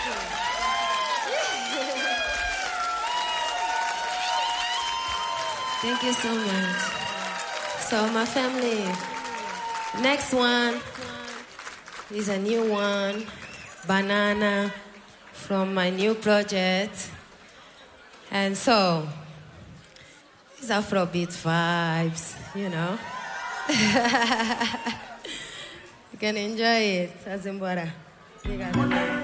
Thank you so much. So my family, next one is a new one, Banana, from my new project. And so, it's Afrobeat vibes, you know. You can enjoy it. Azimbora.